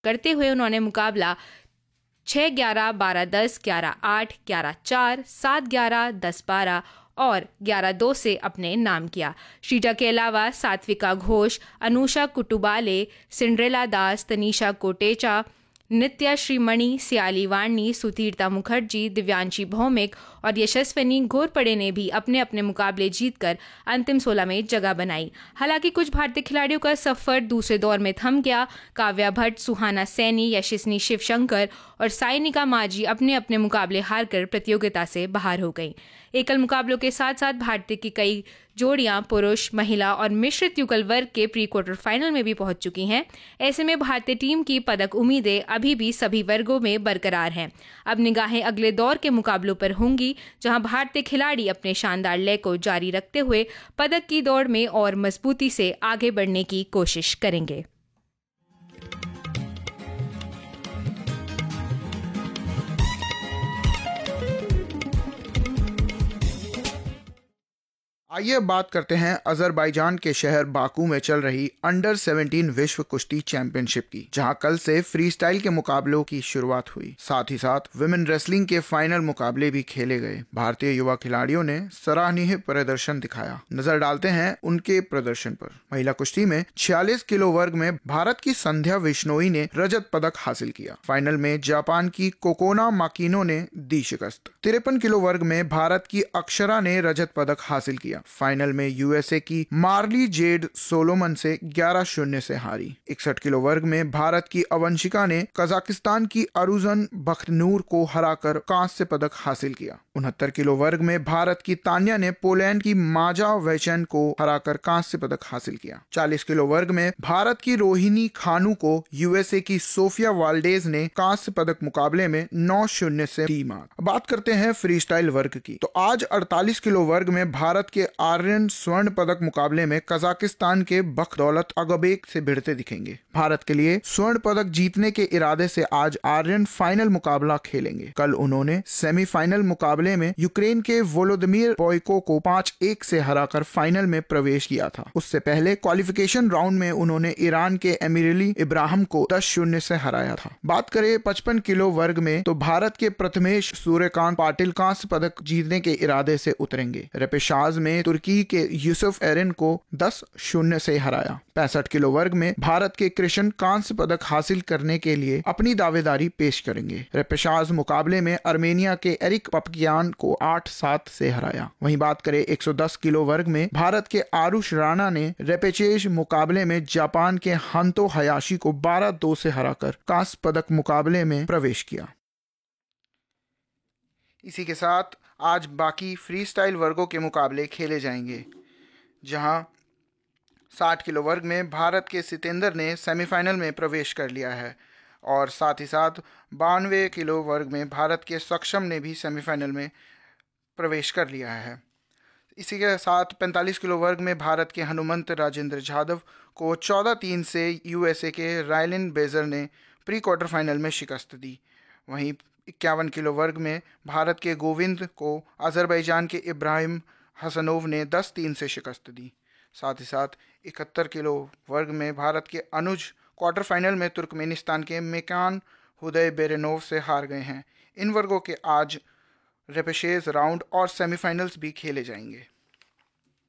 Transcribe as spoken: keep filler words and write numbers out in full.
करते हुए उन्होंने मुकाबला छः ग्यारह, बारह दस, ग्यारह आठ, ग्यारह चार, सात ग्यारह, दस बारह और ग्यारह दो से अपने नाम किया। श्रीजा के अलावा सात्विका घोष, अनुषा कुटुबाले, सिंड्रेला दास, तनीषा कोटेचा, नित्या श्रीमणि, सियाली वाणी, सुतीर्था मुखर्जी, दिव्यांशी भौमिक और यशस्विनी घोरपड़े ने भी अपने अपने मुकाबले जीतकर अंतिम सोलह में जगह बनाई। हालांकि कुछ भारतीय खिलाड़ियों का सफर दूसरे दौर में थम गया। काव्या भट्ट, सुहाना सैनी, यशस्विनी शिवशंकर और साइनिका माझी अपने अपने मुकाबले हारकर प्रतियोगिता से बाहर हो गईं। एकल मुकाबलों के साथ साथ भारतीय की कई जोड़ियां पुरुष, महिला और मिश्रित युगल वर्ग के प्री क्वार्टर फाइनल में भी पहुंच चुकी हैं। ऐसे में भारतीय टीम की पदक उम्मीदें अभी भी सभी वर्गों में बरकरार हैं। अब निगाहें अगले दौर के मुकाबलों पर होंगी, जहां भारतीय खिलाड़ी अपने शानदार लय को जारी रखते हुए पदक की दौड़ में और मजबूती से आगे बढ़ने की कोशिश करेंगे। आइए बात करते हैं अजरबैजान के शहर बाकू में चल रही अंडर सत्रह विश्व कुश्ती चैंपियनशिप की, जहां कल से फ्रीस्टाइल के मुकाबलों की शुरुआत हुई। साथ ही साथ विमेन रेसलिंग के फाइनल मुकाबले भी खेले गए। भारतीय युवा खिलाड़ियों ने सराहनीय प्रदर्शन दिखाया। नजर डालते हैं उनके प्रदर्शन पर। महिला कुश्ती में छियालीस किलो वर्ग में भारत की संध्या विश्नोई ने रजत पदक हासिल किया। फाइनल में जापान की कोकोना माकिनो ने दी शिकस्त। तिरपन किलो वर्ग में भारत की अक्षरा ने रजत पदक हासिल किया। फाइनल में यूएसए की मार्ली जेड सोलोमन से ग्यारह शून्य से हारी। इकसठ किलो वर्ग में भारत की अवंशिका ने कजाकिस्तान की अरुजन बख्तनूर को हराकर कांस्य पदक हासिल किया। उनहत्तर किलो वर्ग में भारत की तान्या ने पोलैंड की माजा वेचन को हराकर कांस्य पदक हासिल किया। चालीस किलो वर्ग में भारत की रोहिणी खानू को यूएसए की सोफिया वाल्डेज ने कांस्य पदक मुकाबले में नौ शून्य से दी मात। बात करते हैं फ्रीस्टाइल वर्ग की, तो आज अड़तालीस किलो वर्ग में भारत के आर्यन स्वर्ण पदक मुकाबले में कजाकिस्तान के बखदौलत अगबेक से भिड़ते दिखेंगे। भारत के लिए स्वर्ण पदक जीतने के इरादे से आज आर्यन फाइनल मुकाबला खेलेंगे। कल उन्होंने सेमीफाइनल मुकाबले में यूक्रेन के वोलोदिमीर बोयको को पांच एक से हराकर फाइनल में प्रवेश किया था। उससे पहले क्वालिफिकेशन राउंड में उन्होंने ईरान के एमिरली इब्राहिम को दस शून्य से हराया था। बात करें पचपन किलो वर्ग में, तो भारत के प्रथमेश सूर्यकांत पाटिल कांस्य पदक जीतने के इरादे से उतरेंगे। रेपेशाज में तुर्की के यूसुफ एरिन को दस शून्य से हराया। पैंसठ किलो वर्ग में भारत के कृष्ण कांस्य पदक हासिल करने के लिए अपनी दावेदारी पेश करेंगे। रेपेशाज मुकाबले में अर्मेनिया के एरिक पपकियान को आठ सात से हराया। वहीं बात करें एक सौ दस किलो वर्ग में, भारत के आरुष राणा ने रेपेचेज मुकाबले में जापान के हंतो हयाशी को बारह दो से हराकर कांस्य पदक मुकाबले में प्रवेश किया। इसी के साथ आज बाकी फ्री स्टाइल वर्गों के मुकाबले खेले जाएंगे, जहां साठ किलो वर्ग में भारत के सितेंद्र ने सेमीफाइनल में प्रवेश कर लिया है और साथ ही साथ बानवे किलो वर्ग में भारत के सक्षम ने भी सेमीफाइनल में प्रवेश कर लिया है। इसी के साथ पैंतालीस किलो वर्ग में भारत के हनुमंत राजेंद्र जाधव को चौदह तीन से यूएसए के रायलिन बेजर ने प्री क्वार्टर फाइनल में शिकस्त दी। वहीं इक्यावन किलो वर्ग में भारत के गोविंद को अजरबैजान के इब्राहिम हसनोव ने दस तीन से शिकस्त दी। साथ ही साथ इकहत्तर किलो वर्ग में भारत के अनुज क्वार्टर फाइनल में तुर्कमेनिस्तान के मेकान हुदय बेरेनोव से हार गए हैं। इन वर्गों के आज रेपेशेज राउंड और सेमीफाइनल्स भी खेले जाएंगे।